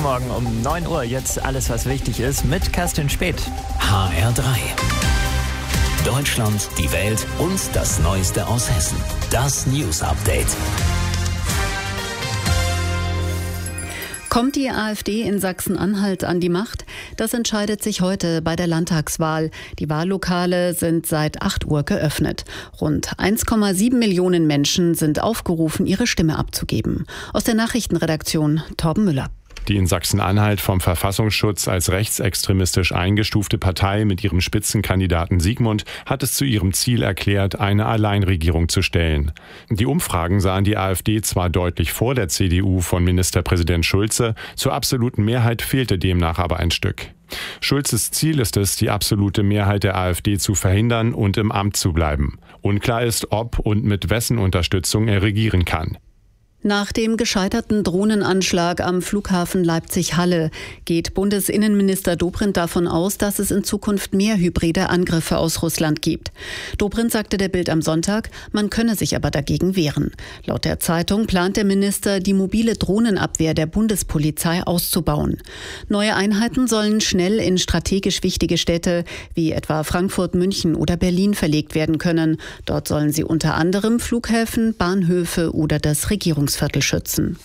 Morgen um 9 Uhr. Jetzt alles, was wichtig ist, mit Kerstin Späth. HR3. Deutschland, die Welt und das Neueste aus Hessen. Das News Update. Kommt die AfD in Sachsen-Anhalt an die Macht? Das entscheidet sich heute bei der Landtagswahl. Die Wahllokale sind seit 8 Uhr geöffnet. Rund 1,7 Millionen Menschen sind aufgerufen, ihre Stimme abzugeben. Aus der Nachrichtenredaktion Torben Müller. Die in Sachsen-Anhalt vom Verfassungsschutz als rechtsextremistisch eingestufte Partei mit ihrem Spitzenkandidaten Sigmund hat es zu ihrem Ziel erklärt, eine Alleinregierung zu stellen. Die Umfragen sahen die AfD zwar deutlich vor der CDU von Ministerpräsident Schulze, zur absoluten Mehrheit fehlte demnach aber ein Stück. Schulzes Ziel ist es, die absolute Mehrheit der AfD zu verhindern und im Amt zu bleiben. Unklar ist, ob und mit wessen Unterstützung er regieren kann. Nach dem gescheiterten Drohnenanschlag am Flughafen Leipzig-Halle geht Bundesinnenminister Dobrindt davon aus, dass es in Zukunft mehr hybride Angriffe aus Russland gibt. Dobrindt sagte der Bild am Sonntag, man könne sich aber dagegen wehren. Laut der Zeitung plant der Minister, die mobile Drohnenabwehr der Bundespolizei auszubauen. Neue Einheiten sollen schnell in strategisch wichtige Städte wie etwa Frankfurt, München oder Berlin verlegt werden können. Dort sollen sie unter anderem Flughäfen, Bahnhöfe oder das Regierungsviertel schützen.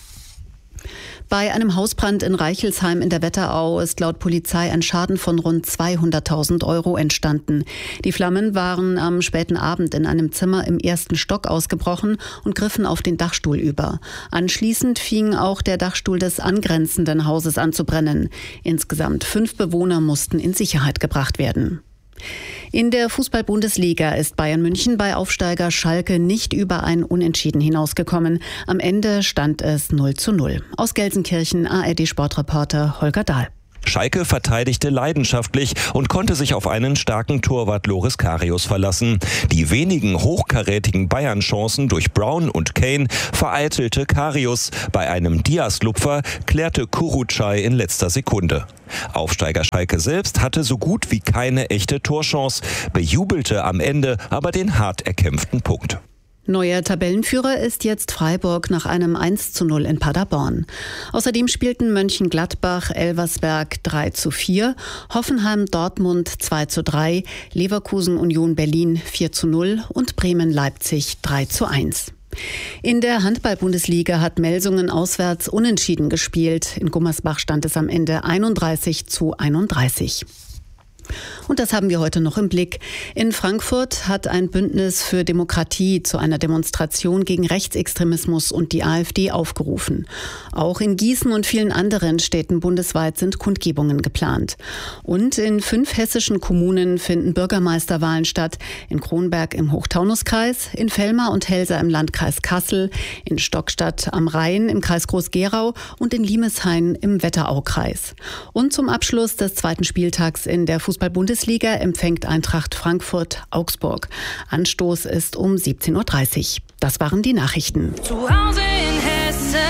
Bei einem Hausbrand in Reichelsheim in der Wetterau ist laut Polizei ein Schaden von rund 200.000 € entstanden. Die Flammen waren am späten Abend in einem Zimmer im 1. Stock ausgebrochen und griffen auf den Dachstuhl über. Anschließend fing auch der Dachstuhl des angrenzenden Hauses an zu brennen. Insgesamt 5 Bewohner mussten in Sicherheit gebracht werden. In der Fußball-Bundesliga ist Bayern München bei Aufsteiger Schalke nicht über ein Unentschieden hinausgekommen. Am Ende stand es 0:0. Aus Gelsenkirchen ARD-Sportreporter Holger Dahl. Schalke verteidigte leidenschaftlich und konnte sich auf einen starken Torwart Loris Karius verlassen. Die wenigen hochkarätigen Bayern-Chancen durch Brown und Kane vereitelte Karius. Bei einem Diaz-Lupfer klärte Kurucay in letzter Sekunde. Aufsteiger Schalke selbst hatte so gut wie keine echte Torchance, bejubelte am Ende aber den hart erkämpften Punkt. Neuer Tabellenführer ist jetzt Freiburg nach einem 1:0 in Paderborn. Außerdem spielten Mönchengladbach Elversberg 3:4, Hoffenheim Dortmund 2:3, Leverkusen Union Berlin 4:0 und Bremen Leipzig 3:1. In der Handball-Bundesliga hat Melsungen auswärts unentschieden gespielt. In Gummersbach stand es am Ende 31:31. Und das haben wir heute noch im Blick. In Frankfurt hat ein Bündnis für Demokratie zu einer Demonstration gegen Rechtsextremismus und die AfD aufgerufen. Auch in Gießen und vielen anderen Städten bundesweit sind Kundgebungen geplant. Und in 5 hessischen Kommunen finden Bürgermeisterwahlen statt. In Kronberg im Hochtaunuskreis, in Vellmar und Helsa im Landkreis Kassel, in Stockstadt am Rhein im Kreis Groß-Gerau und in Limeshain im Wetteraukreis. Und zum Abschluss des 2. Spieltags in der Fußball-Bundesliga empfängt Eintracht Frankfurt Augsburg. Anstoß ist um 17:30 Uhr. Das waren die Nachrichten. Zu Hause in Hessen.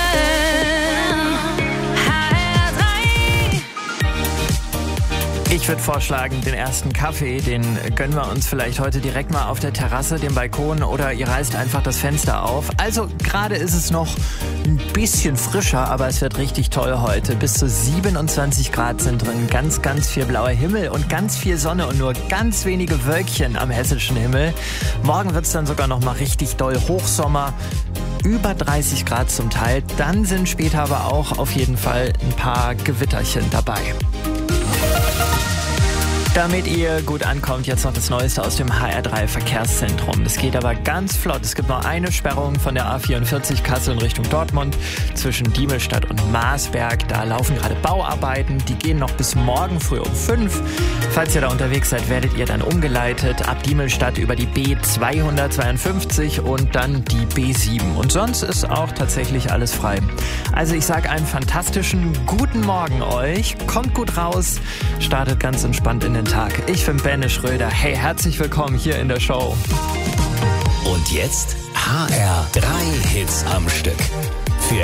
Ich würde vorschlagen, den ersten Kaffee, den gönnen wir uns vielleicht heute direkt mal auf der Terrasse, dem Balkon, oder ihr reißt einfach das Fenster auf. Also gerade ist es noch ein bisschen frischer, aber es wird richtig toll heute. Bis zu 27 Grad sind drin, ganz, ganz viel blauer Himmel und ganz viel Sonne und nur ganz wenige Wölkchen am hessischen Himmel. Morgen wird es dann sogar noch mal richtig doll Hochsommer. Über 30 Grad zum Teil. Dann sind später aber auch auf jeden Fall ein paar Gewitterchen dabei. Damit ihr gut ankommt, jetzt noch das Neueste aus dem HR3 Verkehrszentrum. Das geht aber ganz flott. Es gibt noch eine Sperrung von der A44 Kassel in Richtung Dortmund zwischen Diemelstadt und Marsberg. Da laufen gerade Bauarbeiten. Die gehen noch bis morgen früh um 5. Falls ihr da unterwegs seid, werdet ihr dann umgeleitet ab Diemelstadt über die B252 und dann die B7. Und sonst ist auch tatsächlich alles frei. Also ich sage einen fantastischen guten Morgen euch. Kommt gut raus, startet ganz entspannt in den Tag. Ich bin Benne Schröder. Hey, herzlich willkommen hier in der Show. Und jetzt HR3 Hits am Stück.